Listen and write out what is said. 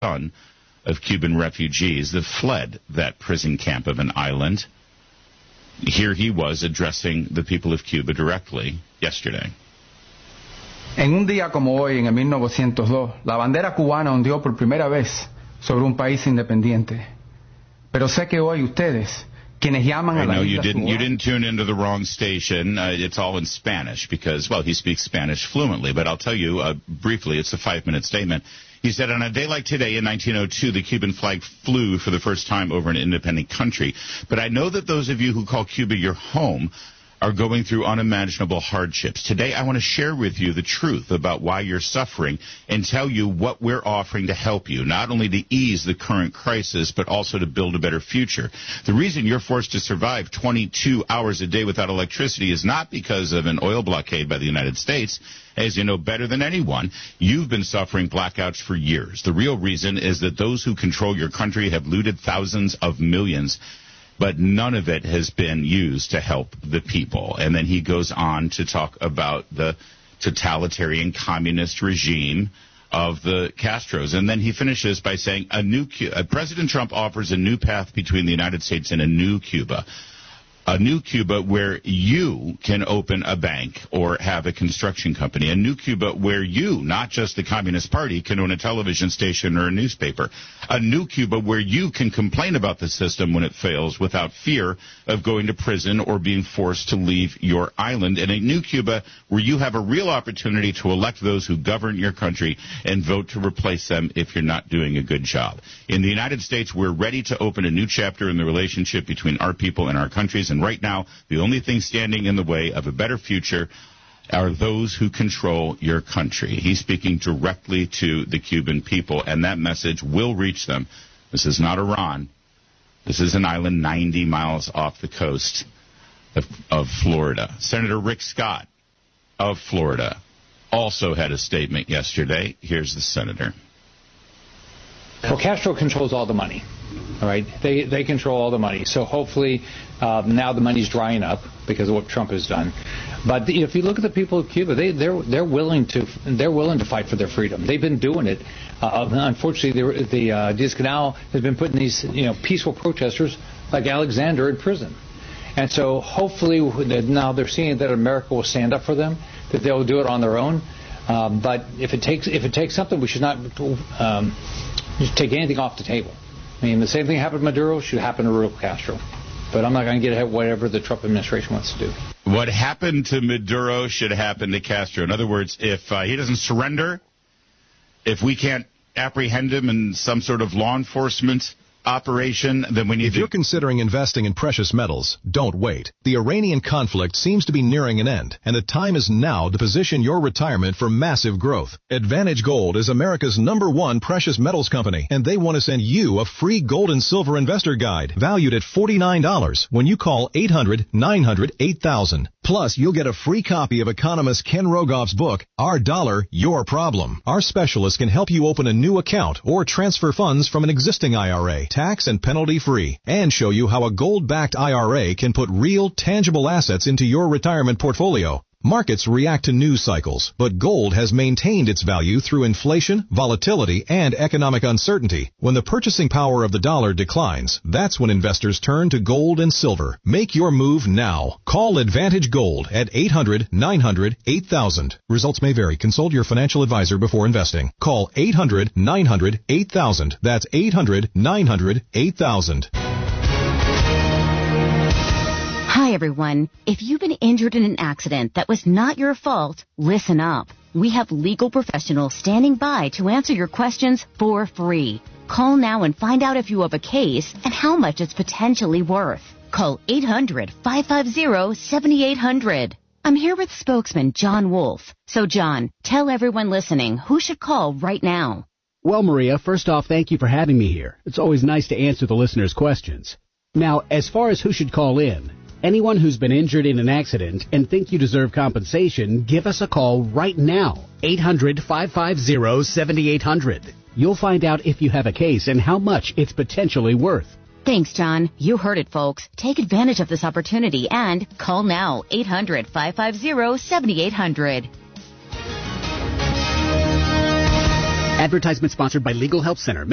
son of Cuban refugees that fled that prison camp of an island. Here he was addressing the people of Cuba directly yesterday. En un día como hoy, en el 1902, la bandera cubana ondeó por primera vez sobre un país independiente. Pero sé que hoy ustedes, quienes llaman a la isla you didn't tune into the wrong station. It's all in Spanish because, well, he speaks Spanish fluently. But I'll tell you briefly, it's a 5-minute statement. He said, on a day like today in 1902, the Cuban flag flew for the first time over an independent country. But I know that those of you who call Cuba your home are going through unimaginable hardships. Today, I want to share with you the truth about why you're suffering and tell you what we're offering to help you, not only to ease the current crisis, but also to build a better future. The reason you're forced to survive 22 hours a day without electricity is not because of an oil blockade by the United States. As you know better than anyone, you've been suffering blackouts for years. The real reason is that those who control your country have looted thousands of millions, but none of it has been used to help the people. And then he goes on to talk about the totalitarian communist regime of the Castros. And then he finishes by saying President Trump offers a new path between the United States and a new Cuba. A new Cuba where you can open a bank or have a construction company. A new Cuba where you, not just the Communist Party, can own a television station or a newspaper. A new Cuba where you can complain about the system when it fails without fear of going to prison or being forced to leave your island. And a new Cuba where you have a real opportunity to elect those who govern your country and vote to replace them if you're not doing a good job. In the United States, we're ready to open a new chapter in the relationship between our people and our countries. And right now, the only thing standing in the way of a better future are those who control your country. He's speaking directly to the Cuban people, and that message will reach them. This is not Iran. This is an island 90 miles off the coast of Florida. Senator Rick Scott of Florida also had a statement yesterday. Here's the senator. Well, Castro controls all the money. All right, they control all the money. So hopefully now the money's drying up because of what Trump has done. But if you look at the people of Cuba, they're willing to fight for their freedom. They've been doing it. Unfortunately, the Diaz-Canel has been putting these peaceful protesters like Alexander in prison. And so hopefully now they're seeing that America will stand up for them, that they'll do it on their own. But if it takes something, we should not just take anything off the table. I mean, the same thing happened to Maduro should happen to Raul Castro. But I'm not going to get ahead of whatever the Trump administration wants to do. What happened to Maduro should happen to Castro. In other words, if he doesn't surrender, if we can't apprehend him in some sort of law enforcement operation, then we need If you're considering investing in precious metals, don't wait. The Iranian conflict seems to be nearing an end, and the time is now to position your retirement for massive growth. Advantage Gold is America's #1 precious metals company, and they want to send you a free gold and silver investor guide valued at $49 when you call 800-900-8000. Plus, you'll get a free copy of economist Ken Rogoff's book, Our Dollar, Your Problem. Our specialists can help you open a new account or transfer funds from an existing IRA, tax and penalty free, and show you how a gold-backed IRA can put real, tangible assets into your retirement portfolio. Markets react to news cycles, but gold has maintained its value through inflation, volatility, and economic uncertainty. When the purchasing power of the dollar declines, that's when investors turn to gold and silver. Make your move now. Call Advantage Gold at 800-900-8000. Results may vary. Consult your financial advisor before investing. Call 800-900-8000. That's 800-900-8000. Hi, everyone. If you've been injured in an accident that was not your fault, listen up. We have legal professionals standing by to answer your questions for free. Call now and find out if you have a case and how much it's potentially worth. Call 800-550-7800. I'm here with spokesman John Wolf. So, John, tell everyone listening who should call right now. Well, Maria, first off, thank you for having me here. It's always nice to answer the listeners' questions. Now, as far as who should call in, anyone who's been injured in an accident and think you deserve compensation, give us a call right now. 800-550-7800. You'll find out if you have a case and how much it's potentially worth. Thanks, John. You heard it, folks. Take advantage of this opportunity and call now. 800-550-7800. Advertisement sponsored by Legal Help Center.